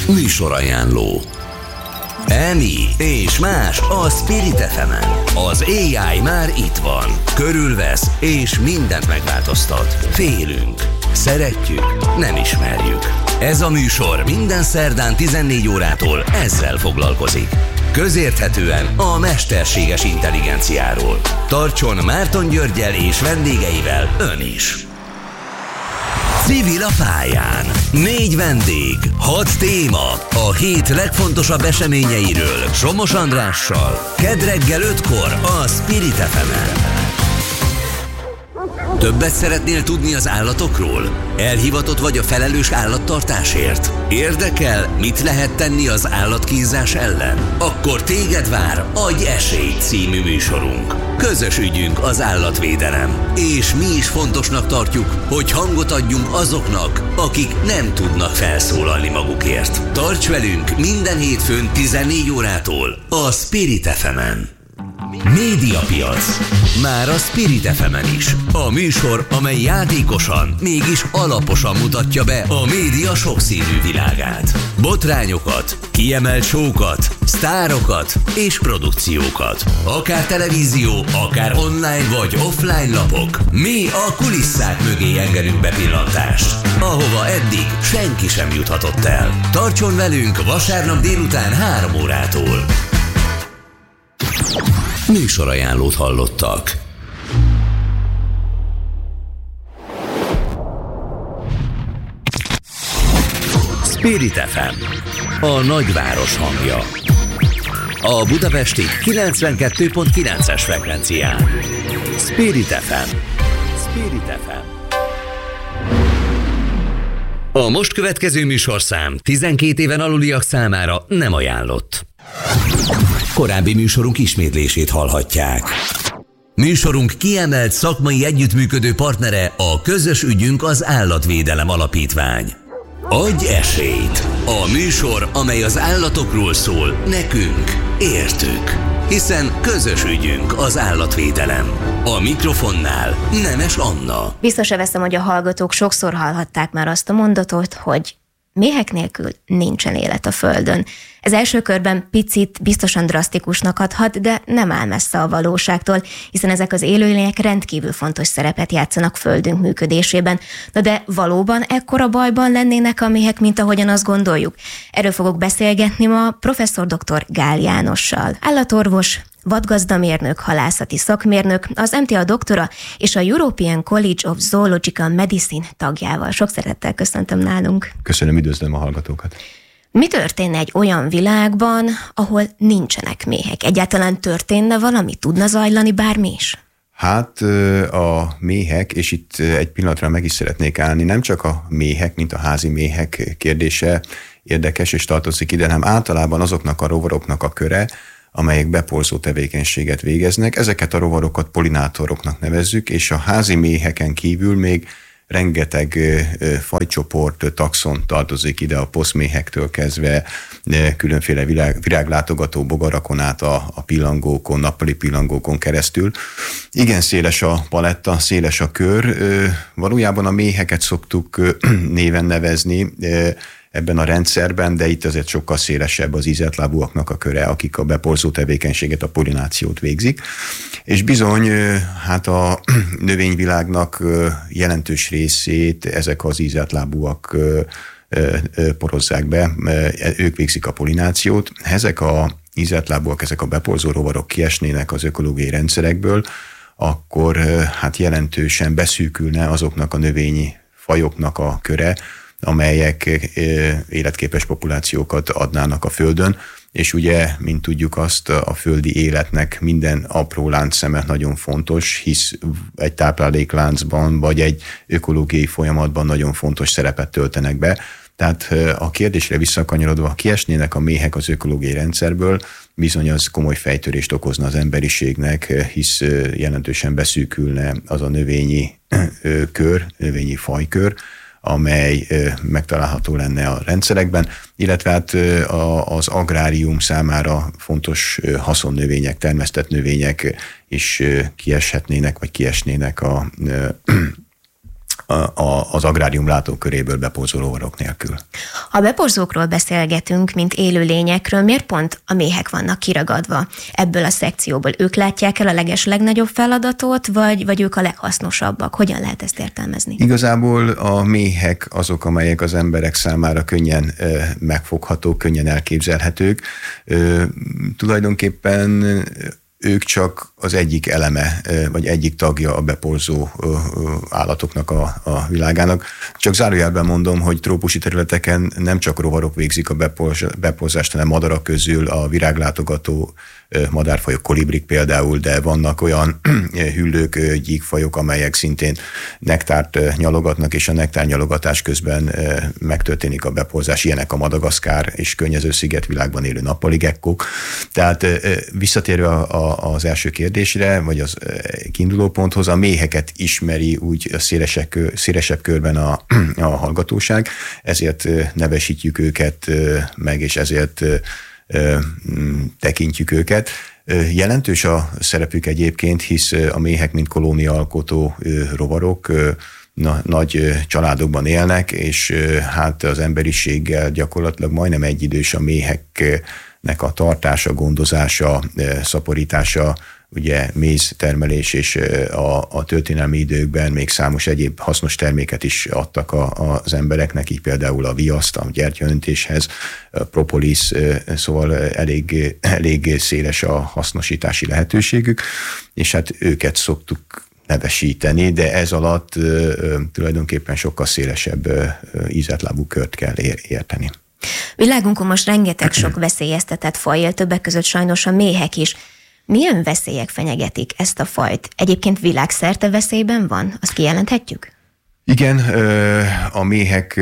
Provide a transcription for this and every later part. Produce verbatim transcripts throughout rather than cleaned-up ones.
Műsorajánló. Emi és más a Spirit ef emen. Az á i már itt van. Körülvesz és mindent megváltoztat. Félünk. Szeretjük. Nem ismerjük. Ez a műsor minden szerdán tizennégy órától ezzel foglalkozik. Közérthetően a mesterséges intelligenciáról. Tartson Márton Györggyel és vendégeivel ön is. Civil a pályán. Négy vendég, hat téma, a hét legfontosabb eseményeiről Somos Andrással. Kedd reggel ötkor a Spirit ef emen. Többet szeretnél tudni az állatokról? Elhivatott vagy a felelős állattartásért? Érdekel, mit lehet tenni az állatkínzás ellen? Akkor téged vár Adj esélyt című műsorunk. Közös ügyünk az állatvédelem. És mi is fontosnak tartjuk, hogy hangot adjunk azoknak, akik nem tudnak felszólalni magukért. Tarts velünk minden hétfőn tizennégy órától a Spirit ef emen. Médiapiac. Már a Spirit ef emen is. A műsor, amely játékosan, mégis alaposan mutatja be a média sokszínű világát. Botrányokat, kiemelt show-kat, sztárokat és produkciókat. Akár televízió, akár online vagy offline lapok. Mi a kulisszák mögé engedünk bepillantást, ahova eddig senki sem juthatott el. Tartson velünk vasárnap délután három órától. Műsorajánlót hallottak. Spirit ef em, a nagyváros hangja. A budapesti kilencvenkettő pont kilences frekvencián. Spirit ef em. Spirit ef em. A most következő műsorszám tizenkét éven aluliak számára nem ajánlott. Korábbi műsorunk ismétlését hallhatják. Műsorunk kiemelt szakmai együttműködő partnere a közös ügyünk az Állatvédelem Alapítvány. Adj esélyt! A műsor, amely az állatokról szól, nekünk, értük. Hiszen közös ügyünk az állatvédelem. A mikrofonnál Nemes Anna. Biztosra veszem, hogy a hallgatók sokszor hallhatták már azt a mondatot, hogy méhek nélkül nincsen élet a Földön. Ez első körben picit biztosan drasztikusnak hathat, de nem áll messze a valóságtól, hiszen ezek az élőlények rendkívül fontos szerepet játszanak Földünk működésében. Na de valóban ekkora bajban lennének a méhek, mint ahogyan azt gondoljuk? Erről fogok beszélgetni ma professzor dr. Gál Jánossal. Állatorvos, vadgazdamérnök, halászati szakmérnök, az em té á doktora és a European College of Zoological Medicine tagjával. Sok szeretettel köszöntöm nálunk. Köszönöm, üdvözlöm a hallgatókat. Mi történne egy olyan világban, ahol nincsenek méhek? Egyáltalán történne valami? Tudna zajlani bármi is? Hát a méhek, és itt egy pillanatra meg is szeretnék állni, nem csak a méhek, mint a házi méhek kérdése érdekes és tartozik ide, hanem általában azoknak a rovaroknak a köre, amelyek beporzó tevékenységet végeznek. Ezeket a rovarokat polinátoroknak nevezzük, és a házi méheken kívül még rengeteg fajcsoport, taxon tartozik ide, a poszméhektől kezdve különféle virág, viráglátogató bogarakon át a, a pillangókon, nappali pillangókon keresztül. Igen széles a paletta, széles a kör. Valójában a méheket szoktuk néven nevezni ebben a rendszerben, de itt azért sokkal szélesebb az ízeltlábúaknak a köre, akik a beporzó tevékenységet, a pollinációt végzik. És bizony, hát a növényvilágnak jelentős részét ezek az ízeltlábúak porozzák be, ők végzik a pollinációt. Ezek a ízeltlábúak, ezek a beporzó rovarok kiesnének az ökológiai rendszerekből, akkor hát jelentősen beszűkülne azoknak a növényi fajoknak a köre, amelyek életképes populációkat adnának a Földön, és ugye, mint tudjuk azt, a földi életnek minden apró láncszeme nagyon fontos, hisz egy táplálékláncban vagy egy ökológiai folyamatban nagyon fontos szerepet töltenek be. Tehát a kérdésre visszakanyarodva, ha kiesnének a méhek az ökológiai rendszerből, bizony az komoly fejtörést okozna az emberiségnek, hisz jelentősen beszűkülne az a növényi kör, növényi fajkör, amely megtalálható lenne a rendszerekben, illetve hát az agrárium számára fontos haszonnövények, termesztett növények is kieshetnének, vagy kiesnének a, a, az agrárium látóköréből beporzó rovarok nélkül. Ha beporzókról beszélgetünk, mint élőlényekről, miért pont a méhek vannak kiragadva ebből a szekcióból? Ők látják el a legeslegnagyobb feladatot, vagy, vagy ők a leghasznosabbak? Hogyan lehet ezt értelmezni? Igazából a méhek azok, amelyek az emberek számára könnyen ö, megfoghatók, könnyen elképzelhetők. Ö, tulajdonképpen ők csak az egyik eleme, vagy egyik tagja a beporzó állatoknak a, a világának. Csak zárójelben mondom, hogy trópusi területeken nem csak rovarok végzik a beporzást, hanem madarak közül a viráglátogató madárfajok, kolibrik például, de vannak olyan hüllők, gyíkfajok, amelyek szintén nektárt nyalogatnak, és a nektár nyalogatás közben megtörténik a beporzás. Ilyenek a Madagaszkár és környező szigetvilágban élő nappali gekkók. Tehát visszatérve az első kérdésre, vagy az kiinduló ponthoz, a méheket ismeri úgy a szélesebb, szélesebb körben a, a hallgatóság, ezért nevesítjük őket meg, és ezért tekintjük őket. Jelentős a szerepük egyébként, hisz a méhek, mint kolóniaalkotó rovarok, na, nagy családokban élnek, és hát az emberiséggel gyakorlatilag majdnem egyidős a méheknek a tartása, gondozása, szaporítása, ugye méztermelés, és a, a történelmi időkben még számos egyéb hasznos terméket is adtak a, az embereknek, így például a viaszt, a gyertyaöntéshez, a propolis, szóval elég, elég széles a hasznosítási lehetőségük, és hát őket szoktuk nevesíteni, de ez alatt tulajdonképpen sokkal szélesebb ízeltlábú kört kell érteni. Világunkon most rengeteg sok veszélyeztetett faj él, többek között sajnos a méhek is. Milyen veszélyek fenyegetik ezt a fajt? Egyébként világszerte veszélyben van? Azt kijelenthetjük? Igen, a méhek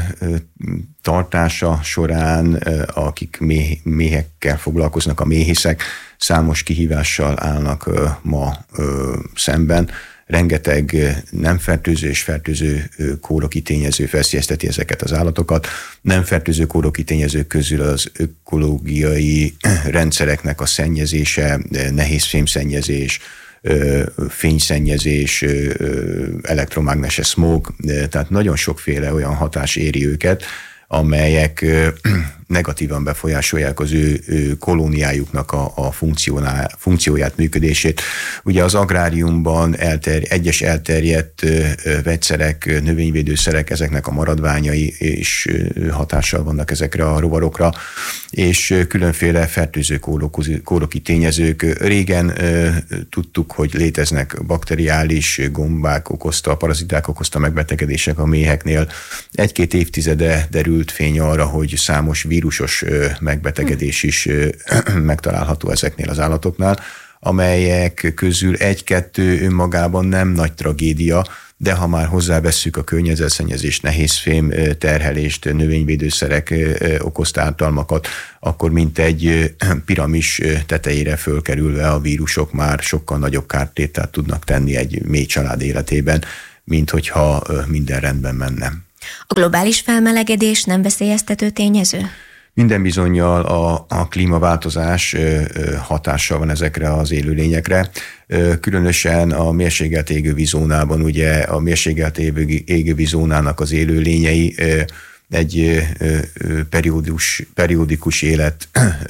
tartása során, akik méhekkel foglalkoznak, a méhészek, számos kihívással állnak ma szemben. Rengeteg nem fertőző és fertőző kóroki tényező veszélyezteti ezeket az állatokat. Nem fertőző kóroki tényezők közül az ökológiai rendszereknek a szennyezése, nehézfémszennyezés, fényszennyezés, elektromágneses smog, tehát nagyon sokféle olyan hatás éri őket, amelyek negatívan befolyásolják az ő, ő kolóniájuknak a, a funkcióját, működését. Ugye az agráriumban elterj, egyes elterjedt ö, vegyszerek, növényvédőszerek, ezeknek a maradványai és hatással vannak ezekre a rovarokra, és különféle fertőző kóroki tényezők. Régen ö, tudtuk, hogy léteznek bakteriális gombák okozta, paraziták okozta megbetegedések a méheknél. Egy-két évtizede derült fény arra, hogy számos vírusos megbetegedés is megtalálható ezeknél az állatoknál, amelyek közül egy-kettő önmagában nem nagy tragédia, de ha már hozzávesszük a környezetszennyezést, nehézfém terhelést, növényvédőszerek okozta ártalmakat, akkor mint egy piramis tetejére fölkerülve a vírusok már sokkal nagyobb kártételt tudnak tenni egy mély család életében, mint hogyha minden rendben menne. A globális felmelegedés nem veszélyeztető tényező? Minden bizonnyal a, a klímaváltozás hatással van ezekre az élőlényekre. Különösen a mérsékelt égővízónában, ugye a mérsékelt égővízónának az élőlényei egy periódus, periódikus élet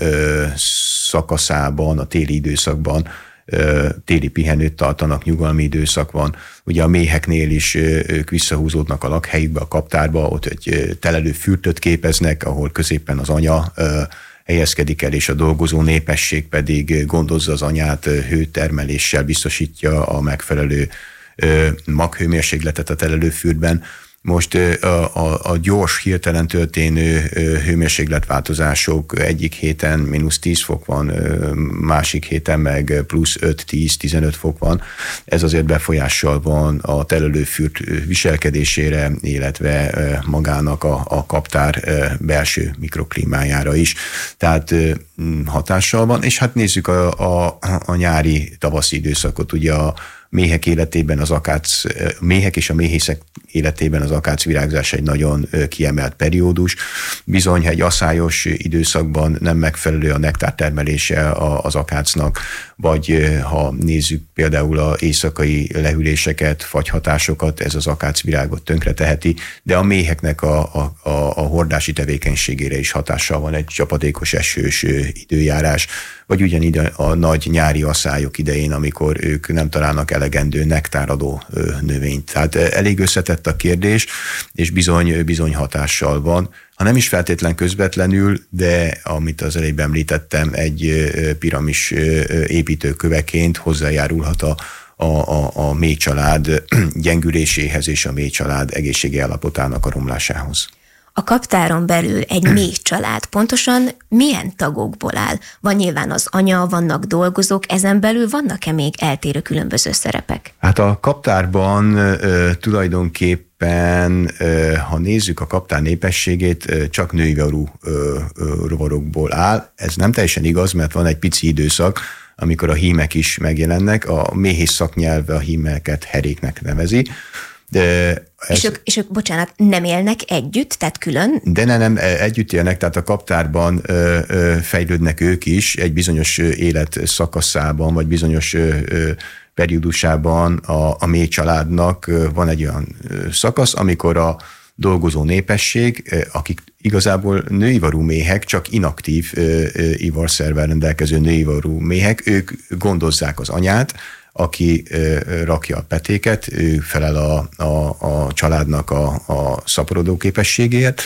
szakaszában, a téli időszakban téli pihenőt tartanak, nyugalmi időszak van. Ugye a méheknél is ők visszahúzódnak a lakhelyükbe, a kaptárba, ott egy telelő fürtöt képeznek, ahol középen az anya helyezkedik el, és a dolgozó népesség pedig gondozza az anyát, hőtermeléssel biztosítja a megfelelő maghőmérsékletet a telelő fürdben. Most a, a, a gyors, hirtelen történő hőmérsékletváltozások, egyik héten mínusz tíz fok van, másik héten meg plusz öt-tíz-tizenöt fok van. Ez azért befolyással van a telelőfürt viselkedésére, illetve magának a, a kaptár belső mikroklímájára is. Tehát hatással van, és hát nézzük a, a, a nyári, tavaszi időszakot, ugye a méhek életében az akác, méhek és a méhészek életében az akác virágzás egy nagyon kiemelt periódus. Bizony, egy aszályos időszakban nem megfelelő a nektártermelése az akácnak, vagy ha nézzük például az éjszakai lehűléseket, fagyhatásokat, ez az akácvirágot tönkreteheti, de a méheknek a, a, a hordási tevékenységére is hatással van egy csapadékos esős időjárás, vagy ugyanígy a nagy nyári aszályok idején, amikor ők nem találnak elegendő nektáradó növényt. Tehát elég összetett a kérdés, és bizony, bizony hatással van. Ha nem is feltétlen közvetlenül, de amit az előbb említettem, egy piramis építőköveként hozzájárulhat a, a, a, a méhcsalád gyengüléséhez és a méhcsalád egészségi állapotának a romlásához. A kaptáron belül egy méhcsalád pontosan milyen tagokból áll? Van nyilván az anya, vannak dolgozók, ezen belül vannak-e még eltérő különböző szerepek? Hát a kaptárban e, tulajdonképpen, e, ha nézzük a kaptár népességét, e, csak nőivarú e, e, rovarokból áll. Ez nem teljesen igaz, mert van egy pici időszak, amikor a hímek is megjelennek. A méhész szaknyelve a hímeket heréknek nevezi. De ez, és, ők, és ők, bocsánat, nem élnek együtt, tehát külön? De ne, nem, együtt élnek, tehát a kaptárban ö, ö, fejlődnek ők is egy bizonyos élet szakaszában, vagy bizonyos ö, ö, periódusában a, a méhcsaládnak van egy olyan szakasz, amikor a dolgozó népesség, akik igazából nőivarú méhek, csak inaktív ö, ö, ivarszervel rendelkező nőivarú méhek, ők gondozzák az anyát, aki ö, rakja a petéket, ő felel a, a, a családnak a, a szaporodó képességéért.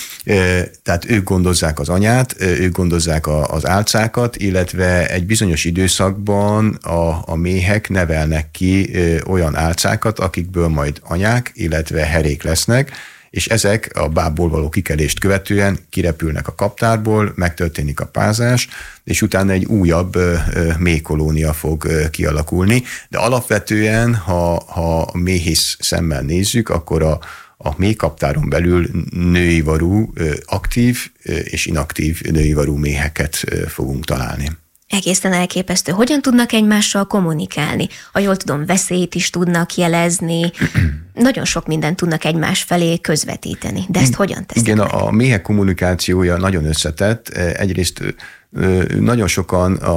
Ö, tehát ők gondozzák az anyát, ők gondozzák a, az álcákat, illetve egy bizonyos időszakban a, a méhek nevelnek ki ö, olyan álcákat, akikből majd anyák, illetve herék lesznek, és ezek a bábból való kikelést követően kirepülnek a kaptárból, megtörténik a pázás, és utána egy újabb méhkolónia fog kialakulni. De alapvetően, ha, ha méhész szemmel nézzük, akkor a, a méhkaptáron belül nőivarú, aktív és inaktív nőivarú méheket fogunk találni. Egészen elképesztő. Hogyan tudnak egymással kommunikálni? Ha jól tudom, veszélyt is tudnak jelezni, nagyon sok mindent tudnak egymás felé közvetíteni. De ezt hogyan teszik Igen, meg? a méhek kommunikációja nagyon összetett. Egyrészt nagyon sokan a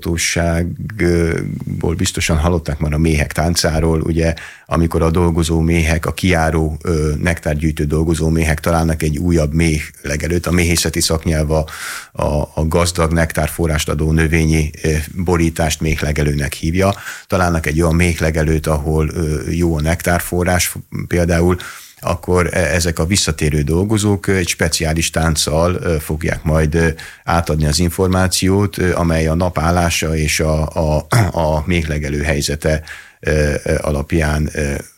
hallgatóságból biztosan hallották már a méhek táncáról, ugye, amikor a dolgozó méhek, a kijáró nektárgyűjtő dolgozó méhek találnak egy újabb méh legelőt. A méhészeti szaknyelv a, a, a gazdag nektárforrást adó növényi borítást méhlegelőnek hívja. Találnak egy olyan méhlegelőt, ahol jó a nektárforrás például, akkor ezek a visszatérő dolgozók egy speciális tánccal fogják majd átadni az információt, amely a napállása és a, a, a méhlegelő helyzete alapján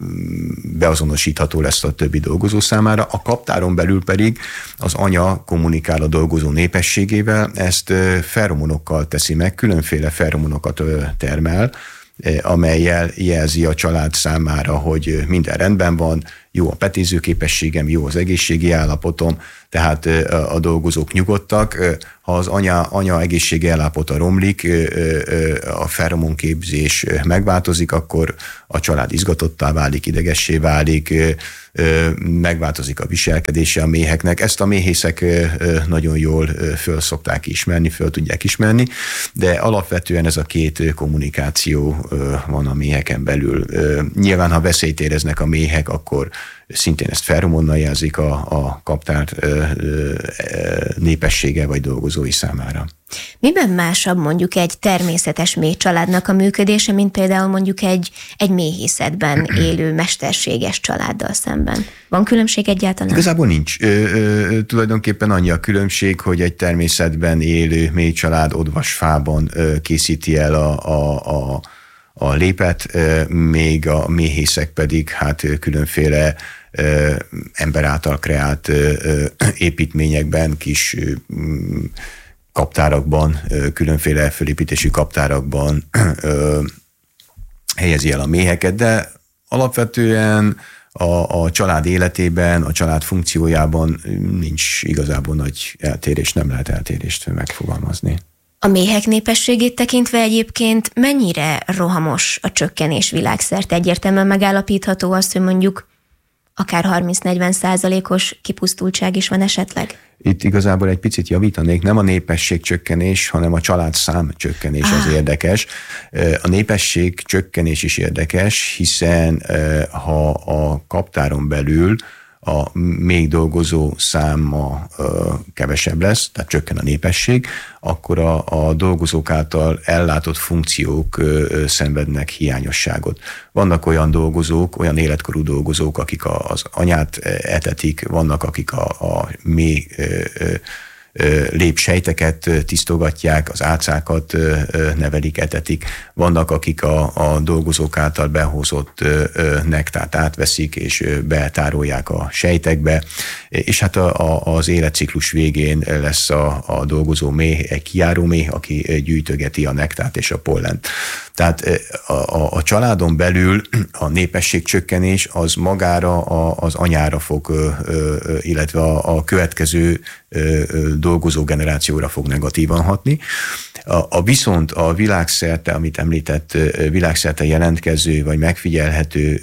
beazonosítható lesz a többi dolgozó számára. A kaptáron belül pedig az anya kommunikál a dolgozó népességével, ezt feromonokkal teszi meg, különféle feromonokat termel, amellyel jelzi a család számára, hogy minden rendben van, jó a petéző képességem, jó az egészségi állapotom, tehát a dolgozók nyugodtak. Ha az anya, anya egészségi állapota romlik, a feromonképzés megváltozik, akkor a család izgatottá válik, idegessé válik, megváltozik a viselkedése a méheknek. Ezt a méhészek nagyon jól föl szokták ismerni, föl tudják ismerni, de alapvetően ez a két kommunikáció van a méheken belül. Nyilván, ha veszélyt éreznek a méhek, akkor szintén ezt feromonnal jelzik a, a kaptár népessége vagy dolgozói számára. Miben másabb mondjuk egy természetes méhcsaládnak a működése, mint például mondjuk egy, egy méhészetben élő mesterséges családdal szemben? Van különbség egyáltalán? Igazából nincs. Ö, ö, tulajdonképpen annyi a különbség, hogy egy természetben élő méhcsalád odvasfában ö, készíti el a, a, a, a lépet, még a méhészek pedig hát különféle ember által kreált építményekben, kis kaptárakban, különféle fölépítésű kaptárakban helyezi el a méheket, de alapvetően a, a család életében, a család funkciójában nincs igazából nagy eltérés, nem lehet eltérést megfogalmazni. A méhek népességét tekintve egyébként mennyire rohamos a csökkenés világszerte? Egyértelműen megállapítható azt, hogy mondjuk akár harminc-negyven százalékos kipusztultság is van esetleg? Itt igazából egy picit javítanék, nem a népesség csökkenés, hanem a családszám csökkenés ah. az érdekes. A népesség csökkenés is érdekes, hiszen ha a kaptáron belül a még dolgozó száma kevesebb lesz, tehát csökken a népesség, akkor a, a dolgozók által ellátott funkciók szenvednek hiányosságot. Vannak olyan dolgozók, olyan életkorú dolgozók, akik az anyát etetik, vannak, akik a, a mély lépsejteket tisztogatják, az álcákat nevelik, etetik. Vannak, akik a, a dolgozók által behozott nektárt átveszik, és betárolják a sejtekbe, és hát a, a, az életciklus végén lesz a, a dolgozó méh, egy kijáró méh, aki gyűjtögeti a nektárt és a pollent. Tehát a, a, a családon belül a népességcsökkenés az magára a, az anyára fog, illetve a, a következő dolgozó generációra fog negatívan hatni. A, a viszont a világszerte, amit említett, világszerte jelentkező vagy megfigyelhető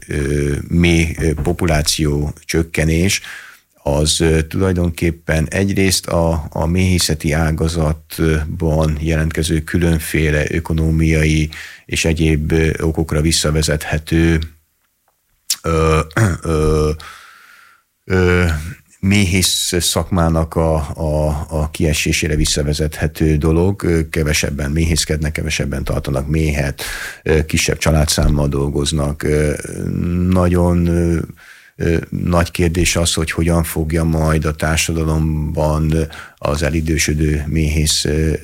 méh populáció csökkenés, az tulajdonképpen egyrészt a, a méhészeti ágazatban jelentkező különféle ökonómiai és egyéb okokra visszavezethető ö, ö, ö, méhész szakmának a, a, a kiesésére visszavezethető dolog. Kevesebben méhészkednek, kevesebben tartanak méhet, kisebb családszámmal dolgoznak. Nagyon nagy kérdés az, hogy hogyan fogja majd a társadalomban az elidősödő méhész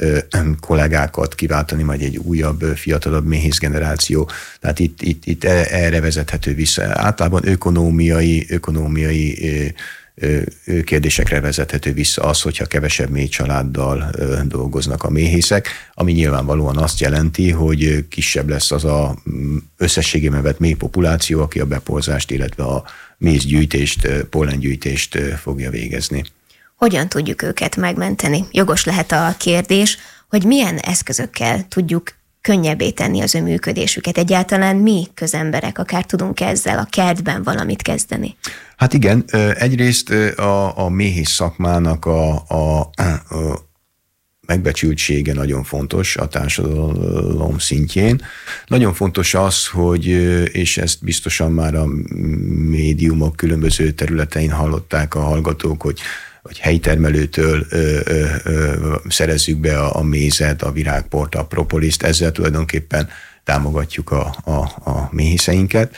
kollégákat kiváltani, majd egy újabb, fiatalabb méhész generáció. Tehát itt, itt, itt erre vezethető vissza. Általában ökonómiai, ökonómiai kérdésekre vezethető vissza az, hogyha kevesebb méh családdal dolgoznak a méhészek, ami nyilvánvalóan azt jelenti, hogy kisebb lesz az a összességében vett méh populáció, aki a beporzást, illetve a mézgyűjtést, pollengyűjtést fogja végezni. Hogyan tudjuk őket megmenteni? Jogos lehet a kérdés, hogy milyen eszközökkel tudjuk könnyebbé tenni az ő működésüket. Egyáltalán mi közemberek akár tudunk ezzel a kertben valamit kezdeni? Hát igen, egyrészt a, a méhész szakmának a, a, a megbecsültsége nagyon fontos a társadalom szintjén. Nagyon fontos az, hogy, és ezt biztosan már a médiumok különböző területein hallották a hallgatók, hogy vagy helytermelőtől ö, ö, ö, szerezzük be a, a mézet, a virágport, a propoliszt, ezzel tulajdonképpen támogatjuk a, a, a méhészeinket.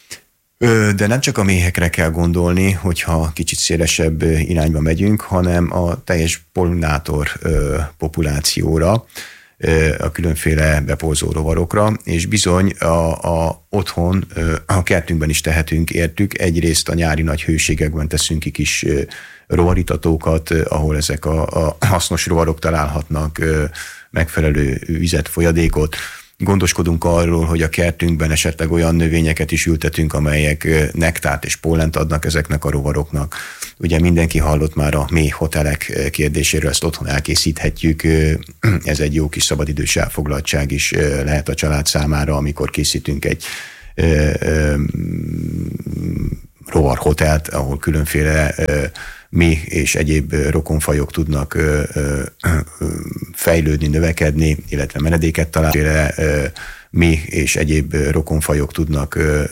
Ö, de nem csak a méhekre kell gondolni, hogyha kicsit szélesebb irányba megyünk, hanem a teljes pollinátor ö, populációra, ö, a különféle beporzó rovarokra, és bizony a, a otthon, ö, a kertünkben is tehetünk értük, egyrészt a nyári nagy hőségekben teszünk ki kis ö, rovaritatókat, ahol ezek a, a hasznos rovarok találhatnak megfelelő vizet, folyadékot. Gondoskodunk arról, hogy a kertünkben esetleg olyan növényeket is ültetünk, amelyek nektárt és pollent adnak ezeknek a rovaroknak. Ugye mindenki hallott már a méh hotelek kérdéséről, ezt otthon elkészíthetjük. Ez egy jó kis szabadidős elfoglaltság is lehet a család számára, amikor készítünk egy rovarhotelt, ahol különféle méh és egyéb rokonfajok tudnak ö, ö, ö, fejlődni, növekedni, illetve menedéket találni. Méh és egyéb rokonfajok tudnak ö,